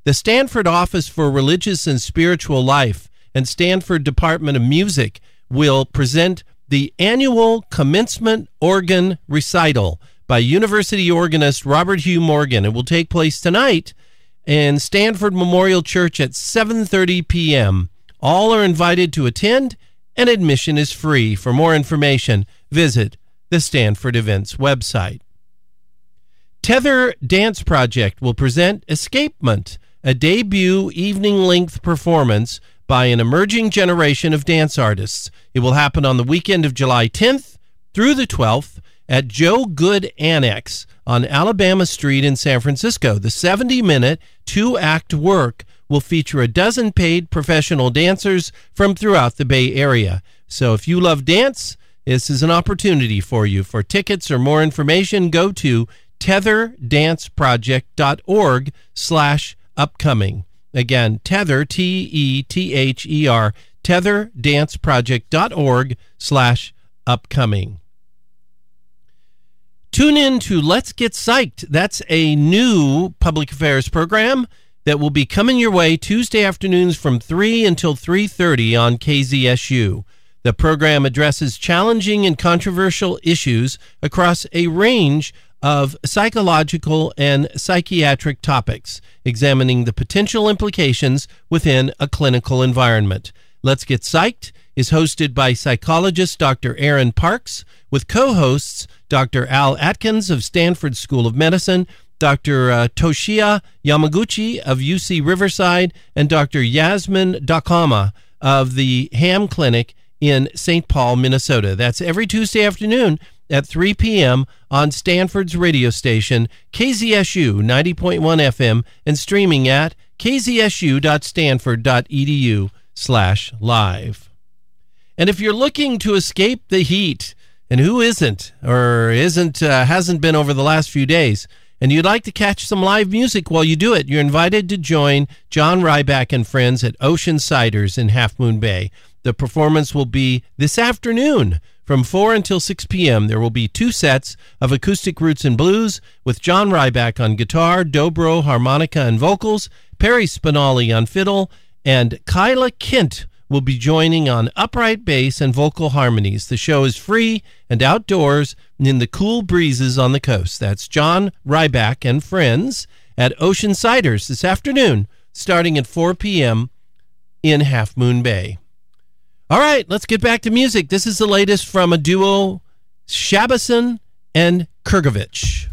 The Stanford Office for Religious and Spiritual Life and Stanford Department of Music will present the annual Commencement Organ Recital by University organist Robert Hugh Morgan. It will take place tonight in Stanford Memorial Church at 7:30 p.m. All are invited to attend, and admission is free. For more information, visit the Stanford Events website. Tether Dance Project will present Escapement, a debut evening-length performance by an emerging generation of dance artists. It will happen on the weekend of July 10th through the 12th at Joe Good Annex on Alabama Street in San Francisco. The 70-minute, two-act work will feature a dozen paid professional dancers from throughout the Bay Area. So if you love dance, this is an opportunity for you. For tickets or more information, go to tetherdanceproject.org/upcoming. Again, Tether, Tether, tetherdanceproject.org/upcoming. Tune in to Let's Get Psyched. That's a new public affairs program that will be coming your way Tuesday afternoons from 3 until 3:30 on KZSU. The program addresses challenging and controversial issues across a range of psychological and psychiatric topics, examining the potential implications within a clinical environment. Let's Get Psyched is hosted by psychologist Dr. Aaron Parks, with co-hosts Dr. Al Atkins of Stanford School of Medicine, Dr. Toshiya Yamaguchi of UC Riverside, and Dr. Yasmin Dakama of the Ham Clinic in St. Paul, Minnesota. That's every Tuesday afternoon at 3 p.m. on Stanford's radio station, KZSU 90.1 FM, and streaming at kzsu.stanford.edu/live. And if you're looking to escape the heat, and who isn't, or hasn't been over the last few days, and you'd like to catch some live music while you do it, you're invited to join John Ryback and friends at Ocean Ciders in Half Moon Bay. The performance will be this afternoon from 4 until 6 p.m. There will be 2 sets of acoustic roots and blues with John Ryback on guitar, dobro, harmonica, and vocals, Perry Spinelli on fiddle, and Kyla Kent will be joining on upright bass and vocal harmonies. The show is free and outdoors in the cool breezes on the coast. That's John Ryback and friends at Ocean Ciders this afternoon, starting at 4 p.m. in Half Moon Bay. All right, let's get back to music. This is the latest from a duo, Shabason and Kurgovich.